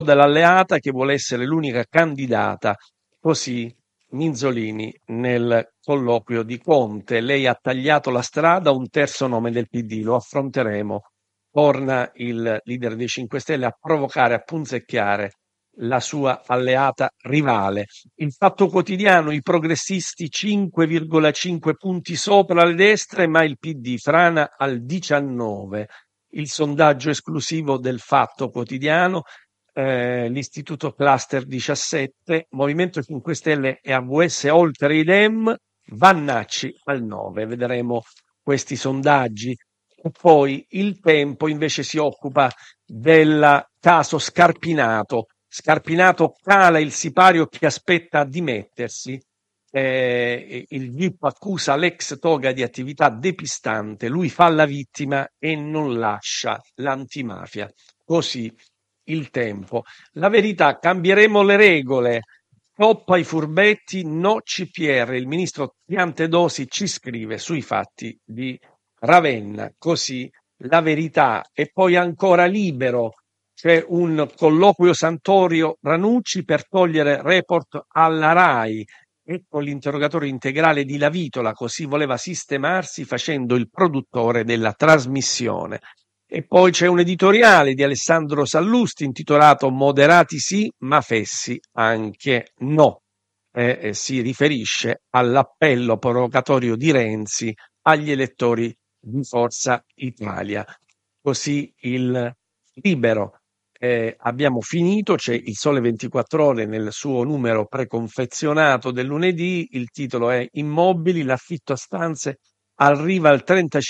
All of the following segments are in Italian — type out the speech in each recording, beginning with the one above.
dell'alleata che vuole essere l'unica candidata, così Minzolini nel colloquio di Conte. Lei ha tagliato la strada a un terzo nome del PD, lo affronteremo. Torna il leader dei 5 Stelle a provocare, a punzecchiare la sua alleata rivale. Il Fatto Quotidiano, i progressisti 5,5 punti sopra le destre, ma il PD frana al 19. Il sondaggio esclusivo del Fatto Quotidiano, l'Istituto Cluster 17, Movimento 5 Stelle e AVS oltre i Dem, Vannacci al 9. Vedremo questi sondaggi. E poi il Tempo invece si occupa del caso Scarpinato. Scarpinato cala il sipario che aspetta a dimettersi. Il GIP accusa l'ex toga di attività depistante, lui fa la vittima e non lascia l'antimafia. Così il Tempo. La Verità, cambieremo le regole. Stop ai furbetti, no CPR. Il ministro Piantedosi ci scrive sui fatti di Ravenna. Così La Verità. E poi ancora Libero. C'è un colloquio Santorio Ranucci per togliere report alla RAI. Ecco l'interrogatorio integrale di Lavitola, così voleva sistemarsi facendo il produttore della trasmissione. E poi c'è un editoriale di Alessandro Sallusti intitolato Moderati sì, ma fessi anche no. Si riferisce all'appello provocatorio di Renzi agli elettori di Forza Italia. Così il Libero. Abbiamo finito, c'è il Sole 24 Ore nel suo numero preconfezionato del lunedì, il titolo è Immobili, l'affitto a stanze arriva al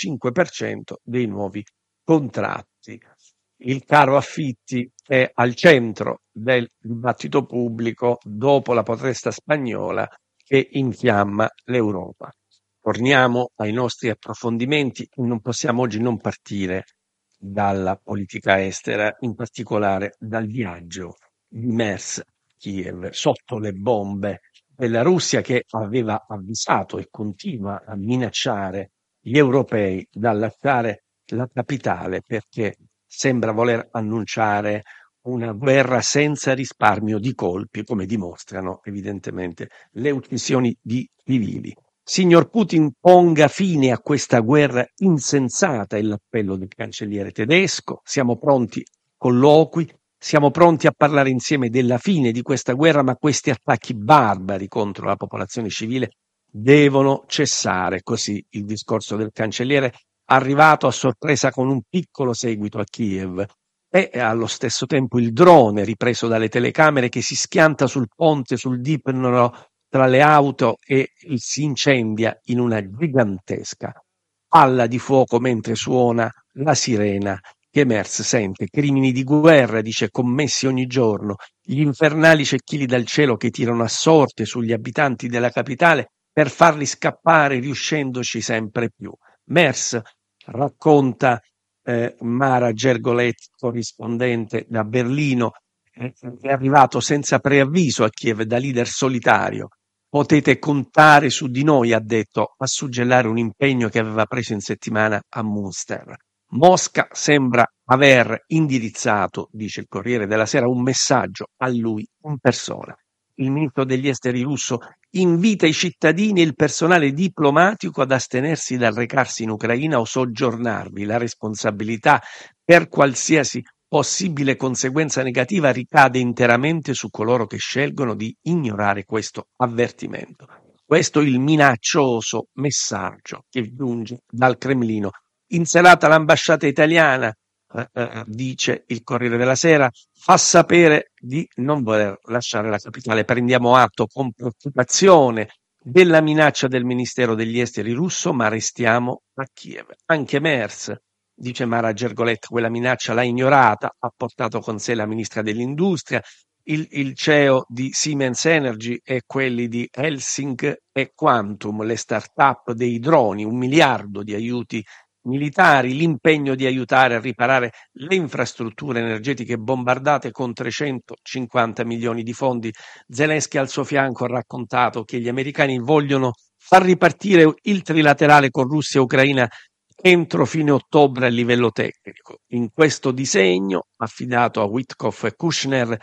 35% dei nuovi contratti. Il caro affitti è al centro del dibattito pubblico dopo la protesta spagnola che infiamma l'Europa. Torniamo ai nostri approfondimenti, non possiamo oggi non partire dalla politica estera, in particolare dal viaggio di Mers a Kiev sotto le bombe della Russia, che aveva avvisato e continua a minacciare gli europei dal lasciare la capitale perché sembra voler annunciare una guerra senza risparmio di colpi, come dimostrano evidentemente le uccisioni di civili. Signor Putin, ponga fine a questa guerra insensata, è l'appello del cancelliere tedesco. Siamo pronti a colloqui, siamo pronti a parlare insieme della fine di questa guerra, ma questi attacchi barbari contro la popolazione civile devono cessare. Così il discorso del cancelliere, arrivato a sorpresa con un piccolo seguito a Kiev. E allo stesso tempo il drone ripreso dalle telecamere che si schianta sul ponte, sul Dnipro, tra le auto e si incendia in una gigantesca palla di fuoco mentre suona la sirena che Merz sente. Crimini di guerra, dice, commessi ogni giorno, gli infernali cecchini dal cielo che tirano a sorte sugli abitanti della capitale per farli scappare riuscendoci sempre più. Merz racconta Mara Gergolet, corrispondente da Berlino, è arrivato senza preavviso a Kiev da leader solitario. Potete contare su di noi, ha detto, a suggellare un impegno che aveva preso in settimana a Münster. Mosca sembra aver indirizzato, dice il Corriere della Sera, un messaggio a lui in persona. Il ministro degli esteri russo invita i cittadini e il personale diplomatico ad astenersi dal recarsi in Ucraina o soggiornarvi. La responsabilità per qualsiasi possibile conseguenza negativa ricade interamente su coloro che scelgono di ignorare questo avvertimento. Questo è il minaccioso messaggio che giunge dal Cremlino. In serata l'ambasciata italiana, dice il Corriere della Sera, fa sapere di non voler lasciare la capitale. Prendiamo atto con preoccupazione della minaccia del Ministero degli Esteri russo, ma restiamo a Kiev. Anche Merz, dice Mara Gergolet, quella minaccia l'ha ignorata, ha portato con sé la ministra dell'Industria, il CEO di Siemens Energy e quelli di Helsing e Quantum, le start-up dei droni, 1 miliardo di aiuti militari, l'impegno di aiutare a riparare le infrastrutture energetiche bombardate con 350 milioni di fondi. Zelensky al suo fianco ha raccontato che gli americani vogliono far ripartire il trilaterale con Russia e Ucraina entro fine ottobre a livello tecnico. In questo disegno, affidato a Witkoff e Kushner,